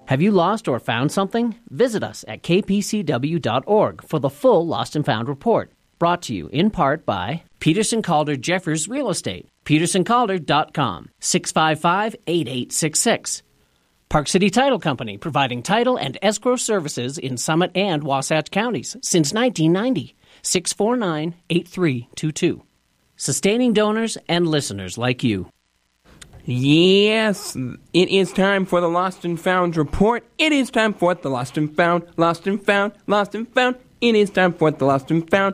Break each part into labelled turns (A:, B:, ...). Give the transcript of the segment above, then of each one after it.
A: Have you lost or found something? Visit us at kpcw.org for the full Lost and Found report. Brought to you in part by Peterson Calder Jeffers Real Estate, petersoncalder.com, 655-8866. Park City Title Company, providing title and escrow services in Summit and Wasatch counties since 1990, 649-8322. Sustaining donors and listeners like you.
B: Yes, it is time for the Lost and Found report. It is time for the Lost and Found, Lost and Found, Lost and Found. It is time for the Lost and Found.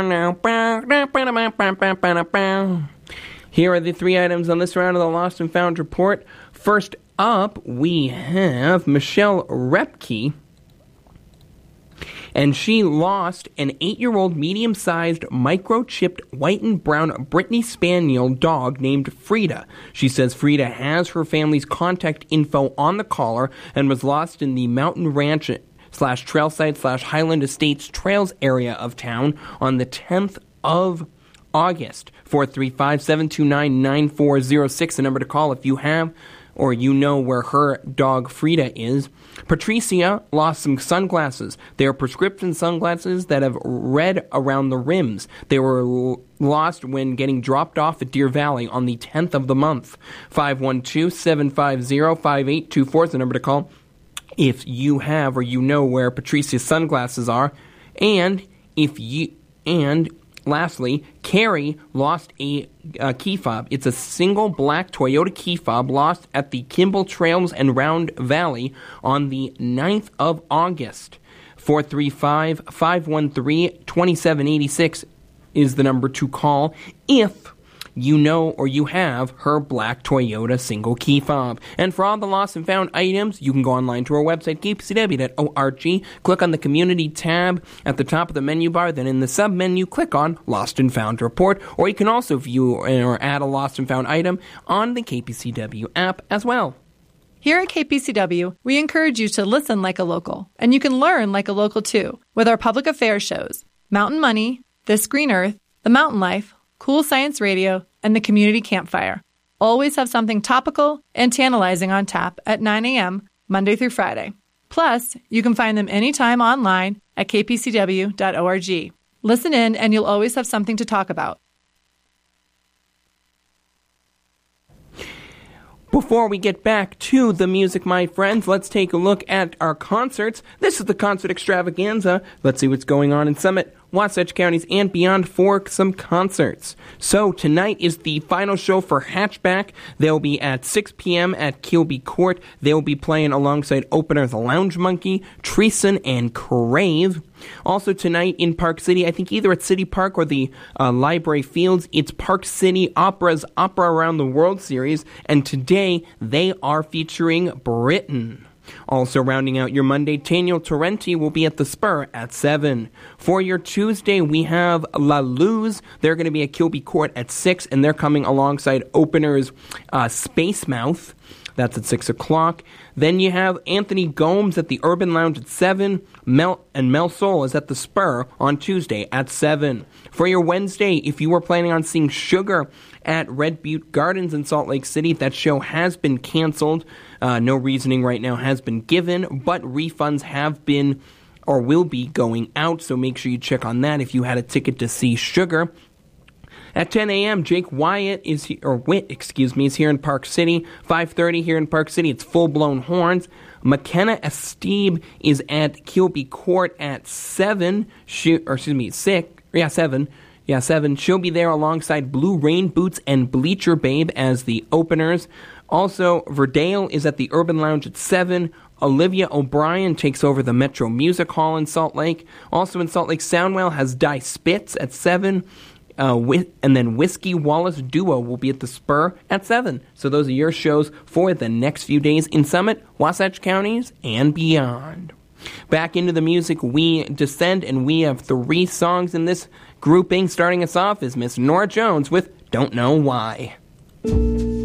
B: Here are the three items on this round of the Lost and Found report. First up, we have Michelle Repke. And she lost an 8-year-old medium-sized microchipped white and brown Brittany Spaniel dog named Frida. She says Frida has her family's contact info on the collar and was lost in the Mountain Ranch /Trailside /Highland Estates Trails area of town on the 10th of August. 435-729-9406, the number to call if you have or you know where her dog Frida is. Patricia lost some sunglasses. They are prescription sunglasses that have red around the rims. They were lost when getting dropped off at Deer Valley on the 10th of the month. 512-750-5824 is the number to call if you have or you know where Patricia's sunglasses are. Lastly, Carrie lost a key fob. It's a single black Toyota key fob lost at the Kimball Trails and Round Valley on the 9th of August. 435-513-2786 is the number to call if you know or you have her black Toyota single key fob. And for all the lost and found items, you can go online to our website, kpcw.org, click on the Community tab at the top of the menu bar, then in the sub-menu, click on Lost and Found Report, or you can also view or add a lost and found item on the KPCW app as well.
C: Here at KPCW, we encourage you to listen like a local, and you can learn like a local too, with our public affairs shows, Mountain Money, This Green Earth, The Mountain Life, Cool Science Radio, and the Community Campfire. Always have something topical and tantalizing on tap at 9 a.m. Monday through Friday. Plus, you can find them anytime online at kpcw.org. Listen in and you'll always have something to talk about.
B: Before we get back to the music, my friends, let's take a look at our concerts. This is the concert extravaganza. Let's see what's going on in Summit, Wasatch counties, and beyond for some concerts. So tonight is the final show for Hatchback. They'll be at 6 p.m. at Kilby Court. They'll be playing alongside openers Lounge Monkey, Treason, and Crave. Also tonight in Park City, I think either at City Park or the Library Fields, it's Park City Opera's Opera Around the World series, and today they are featuring Britain. Also rounding out your Monday, Daniel Torrenti will be at the Spur at 7. For your Tuesday, we have La Luz. They're going to be at Kilby Court at 6, and they're coming alongside openers Space Mouth. That's at 6 o'clock. Then you have Anthony Gomes at the Urban Lounge at 7. Mel Sol is at the Spur on Tuesday at 7. For your Wednesday, if you were planning on seeing Sugar at Red Butte Gardens in Salt Lake City, that show has been canceled. No reasoning right now has been given, but refunds have been or will be going out, so make sure you check on that if you had a ticket to see Sugar. At 10 a.m., Jake Witt is here in Park City. 5:30 here in Park City, it's Full Blown Horns. McKenna Estebe is at Kilby Court at 7. 7. 7. She'll be there alongside Blue Rain Boots and Bleacher Babe as the openers. Also, Verdale is at the Urban Lounge at 7. Olivia O'Brien takes over the Metro Music Hall in Salt Lake. Also in Salt Lake, Soundwell has Die Spitz at 7. And then Whiskey Wallace Duo will be at the Spur at 7. So those are your shows for the next few days in Summit, Wasatch counties, and beyond. Back into the music we descend, and we have 3 songs in this grouping. Starting us off is Miss Norah Jones with Don't Know Why.